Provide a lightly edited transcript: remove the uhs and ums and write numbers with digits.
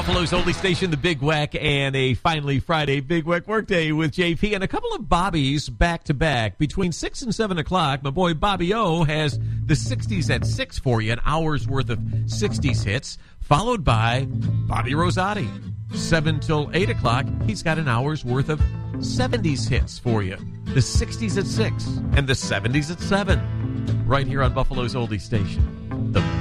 Buffalo's only station, the Big Wack, and a finally Friday Big Wack Workday with JP and a couple of Bobbies back to back. Between 6 and 7 o'clock, my boy Bobby O has the 60s at 6 for you, an hour's worth of 60s hits, followed by Bobby Rosati. 7 till 8 o'clock, he's got an hour's worth of 70s hits for you. The 60s at 6 and the 70s at 7. Right here on Buffalo's oldie station, the